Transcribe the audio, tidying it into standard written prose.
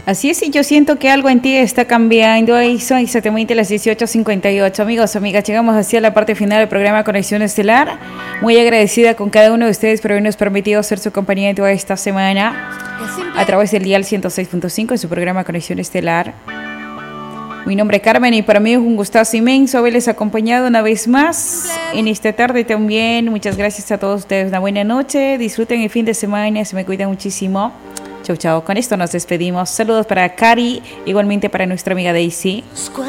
Así es, y yo siento que algo en ti está cambiando. Ahí son exactamente las 18:58. Amigos, amigas, llegamos hacia la parte final del programa Conexión Estelar. Muy agradecida con cada uno de ustedes por habernos permitido ser su compañía en toda esta semana a través del dial 106.5 en su programa Conexión Estelar. Mi nombre es Carmen y para mí es un gustazo inmenso haberles acompañado una vez más en esta tarde también. Muchas gracias a todos ustedes. Una buena noche. Disfruten el fin de semana. Se me cuidan muchísimo. Chau, chau. Con esto nos despedimos. Saludos para Cari, igualmente para nuestra amiga Daisy.